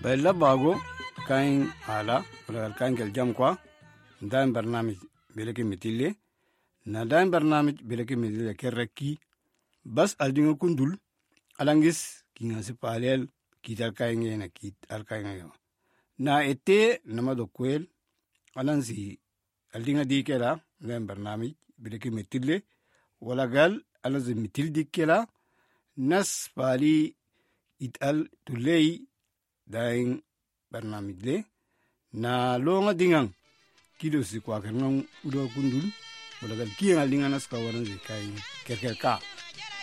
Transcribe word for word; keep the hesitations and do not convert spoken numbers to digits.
bella bago kain ala wala kain kel jam kwa ndan barnamij beleke mitille na dan barnamij beleke mitille kerreki bas aldinga kundul alangis kinga sipalel kital kain na kit al kain na ete nama do kwel alansi aldinga dikela ndan barnamij beleke mitille wala gal alansi mitil dikela nas pali ital tulei daing barnamij le na longa dingang kido si kwa kanang udo kundul wala gal kiang alinga nas kawaran zi kai kerker ka